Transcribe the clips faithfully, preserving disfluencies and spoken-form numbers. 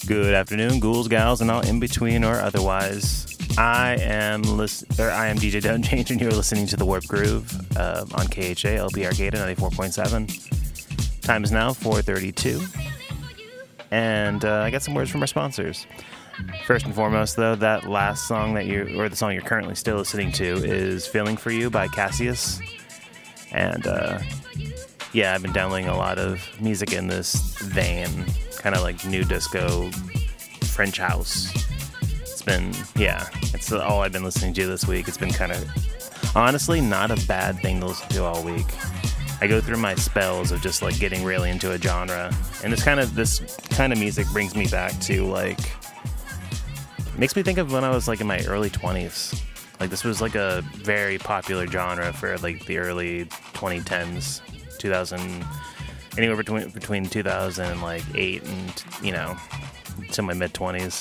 Good afternoon, ghouls, gals, and all in between or otherwise. I am listen, or I am D J Don't Change, and you're listening to the Warp Groove uh, on K H A L P Arcata ninety-four point seven. Time is now four thirty-two, and uh, I got some words from our sponsors. First and foremost, though, that last song that you, or the song you're currently still listening to, is "Feeling for You" by Cassius, and uh, yeah, I've been downloading a lot of music in this vein. Kind of like new disco, French house. It's been, yeah, it's all I've been listening to this week. It's been kind of, honestly, not a bad thing to listen to all week. I go through my spells of just like getting really into a genre, and this kind of this kind of music brings me back to like, makes me think of when I was like in my early twenties. Like this was like a very popular genre for like the early twenty tens, two thousand. Anywhere between between two thousand eight and, you know, to my mid-twenties.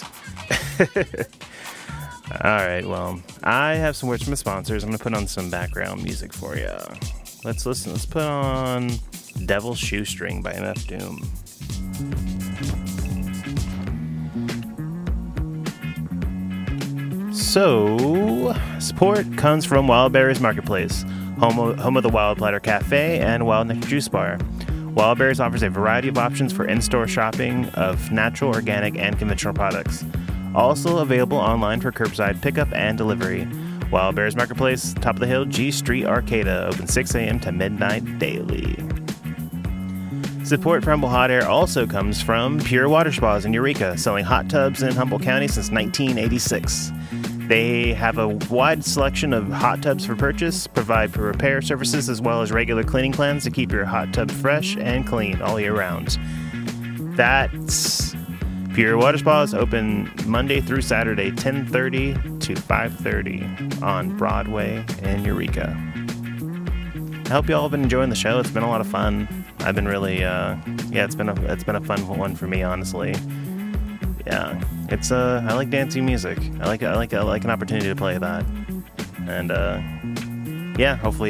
All right, well, I have some words from the sponsors. I'm going to put on some background music for you. Let's listen. Let's put on Devil's Shoestring by M F Doom. So, support comes from Wild Berries Marketplace, home of, home of the Wild Platter Cafe and Wild Nectar Juice Bar. Wild Berries offers a variety of options for in-store shopping of natural, organic, and conventional products. Also available online for curbside pickup and delivery. Wild Berries Marketplace, top of the hill, G Street, Arcata, open six a.m. to midnight daily. Support for Humble Hot Air also comes from Pure Water Spas in Eureka, selling hot tubs in Humboldt County since nineteen eighty-six. They have a wide selection of hot tubs for purchase, provide for repair services, as well as regular cleaning plans to keep your hot tub fresh and clean all year round. That's Pure Water Spas, open Monday through Saturday, ten thirty to five thirty on Broadway in Eureka. I hope you all have been enjoying the show. It's been a lot of fun. I've been really, uh, yeah, it's been a it's been a fun one for me, honestly. Yeah, it's uh, I like dancing music. I like I like I like an opportunity to play that, and uh, yeah, hopefully.